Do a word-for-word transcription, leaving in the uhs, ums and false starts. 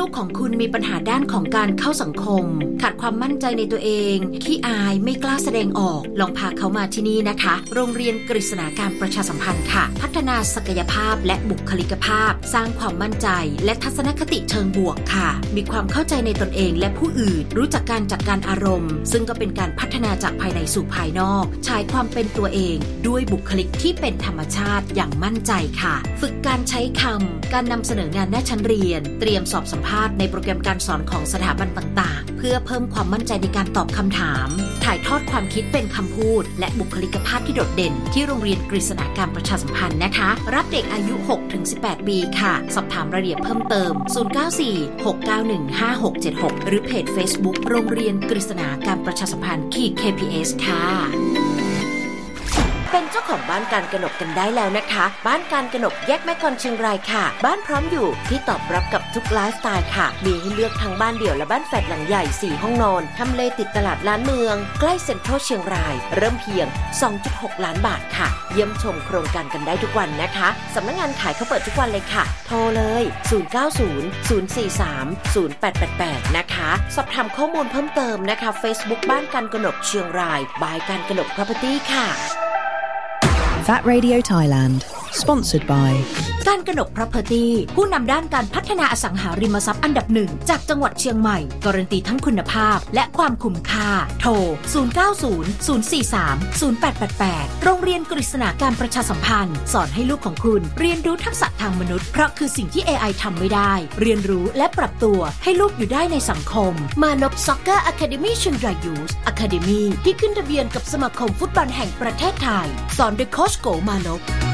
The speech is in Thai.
ลูกของคุณมีปัญหาด้านของการเข้าสังคมขาดความมั่นใจในตัวเองขี้อายไม่กล้าแสดงออกลองพาเขามาที่นี่นะคะโรงเรียนกฤษณาการประชาสัมพันธ์ค่ะพัฒนาศักยภาพและบุคลิกภาพสร้างความมั่นใจและทัศนคติเชิงบวกค่ะมีความเข้าใจในตนเองและผู้อื่นรู้จักการจัดการอารมณ์ซึ่งก็เป็นการพัฒนาจากภายในสู่ภายนอกใช้ความเป็นตัวเองด้วยบุคลิกที่เป็นธรรมชาติอย่างมั่นใจค่ะฝึกการใช้คำการนำเสนองานหน้าชั้นเรียนเตรียมสอบสัมภาษณ์ในโปรแกรมการสอนของสถาบันต่างๆเพื่อเพิ่มความมั่นใจในการตอบคำถามถ่ายทอดความคิดเป็นคำพูดและบุคลิกภาพที่โดดเด่นที่โรงเรียนกฤษณาการประชาสัมพันธ์นะคะรับเด็กอายุ หกถึงสิบแปด ปีค่ะสอบถามรายละเอียดเพิ่มเติมศูนย์ เก้า สี่ หก เก้า หนึ่ง ห้า หก เจ็ด หกหรือเพจ Facebook โรงเรียนกฤษณาการประชาสัมพันธ์ เค พี เอส ค่ะเป็นเจ้าของบ้านการกนกกันได้แล้วนะคะบ้านการกนกแยกแม่กลเชียงรายค่ะบ้านพร้อมอยู่ที่ตอบรับกับทุกไลฟ์สไตล์ค่ะมีให้เลือกทั้งบ้านเดี่ยวและบ้านแฝดหลังใหญ่สี่ห้องนอนทำเลติดตลาดล้านเมืองใกล้เซ็นทรัลเชียงรายเริ่มเพียง สองจุดหก ล้านบาทค่ะเยี่ยมชมโครงการกันได้ทุกวันนะคะสำนักงานขายเขาเปิดทุกวันเลยค่ะโทรเลยศูนย์ เก้า ศูนย์ ศูนย์ สี่ สาม ศูนย์ แปด แปด แปดนะคะสอบถามข้อมูลเพิ่มเติมนะคะ Facebook บ้านการกนกเชียงรายบายการกนก Property ค่ะ Fat Radio Thailand Sponsored by การกนก Property ผู้นำด้านการพัฒนาอสังหาริมทรัพย์อันดับหนึ่งจากจังหวัดเชียงใหม่การันตีทั้งคุณภาพและความคุ้มค่าโทรศูนย์ เก้า ศูนย์ ศูนย์ สี่ สาม ศูนย์ แปด แปด แปดโรงเรียนกฤษณาการประชาสัมพันธ์สอนให้ลูกของคุณเรียนรู้ทักษะทางมนุษย์เพราะคือสิ่งที่ เอ ไอ ทำไม่ได้เรียนรู้และปรับตัวให้ลูกอยู่ได้ในสังคมมานพ Soccer Academy เชียงราย Youth Academy ที่ขึ้นทะเบียนกับสมาคมฟุตบอลแห่งประเทศไทยสอนโดยโค้ชโกมานพ